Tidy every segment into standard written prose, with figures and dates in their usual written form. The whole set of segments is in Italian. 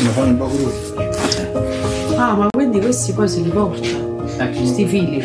mi fanno un po' crudo. Ah, ma quindi questi poi se li porta? Questi fili?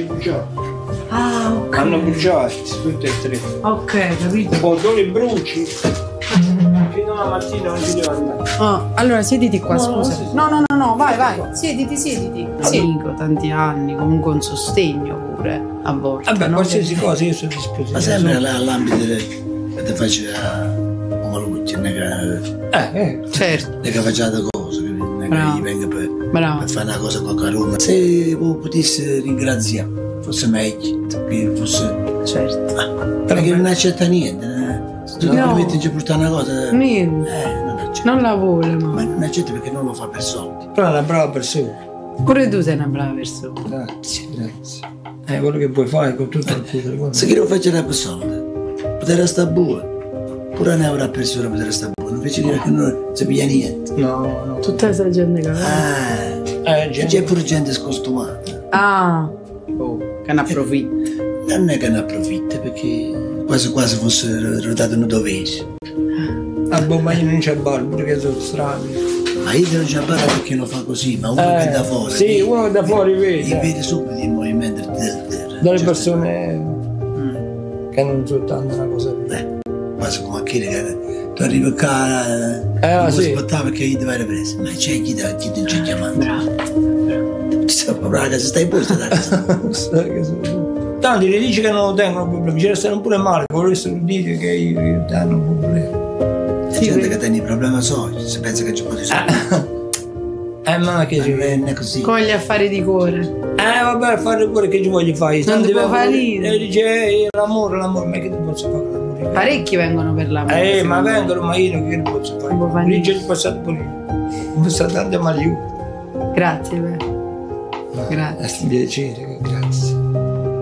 Ah, ok. Hanno bruciati tutti e tre. Ok, capito. Poi tu li bruci. Fino alla mattina non ci devo andare. Ah, allora siediti qua, No, scusa. sì, sì. No, vai. Siediti. Amico, tanti anni, comunque un sostegno pure a volte. Vabbè, no? qualsiasi cosa io sono a disposizione. Ma sempre all'ambito che ti faccia come luce, non è che Certo, facciate cose, non è che Bravo. gli venga per bravo. fare una cosa con Roma. Se potessi ringraziare, fosse meglio, fosse... Certo. Perché non accetta niente, se tu ti No. permetti di portare una cosa, Niente. non accetta. Non la vuole, Ma ma. non accetta perché non lo fa per soldi. Però è una brava persona. Pure tu sei una brava persona. Grazie. Quello che vuoi fare con tutto il cuore. Se chi lo faceva per soldi, poteva stare buono. Pure ne avrà persone poteva stare buono. Invece di dire che non si piglia niente. No. Tutta questa gente che C'è pure gente scostumata. Ah, che ne approfitta. Non è che ne approfitta perché quasi fosse rodato un dovere. Ma io non c'è barba, pure che sono strani. Ma io non c'è barba perché lo fa così, ma uno che da fuori. Sì, uno da fuori Gli vede. vede subito il movimento del terra. Dalle persone che non sono tanto una cosa. Quasi come a chi che tu arrivi qua non sì. puoi aspettare perché gli deve presa. Ma c'è chi ti c'è chiamando. Ti sta proprio a casa, stai in posto da casa. Tanti gli dici che non lo tengono problemi, ci restano pure male, vorresti dire che io hanno un problema. C'è gente che tiene i problemi soli, si pensa che ci può risolvere. Ma che ci Non è così. Con gli affari di cuore. Vabbè, fare pure che ci voglio fare. Non ti può fare niente. E dice, l'amore, ma che ti posso fare l'amore? Parecchi vengono per l'amore. Ma vengono, ma io che ti posso fare? Non può fare Lì niente. c'è passato pure io. Ho passato tante male io. Grazie, beh. Grazie. È un piacere, grazie.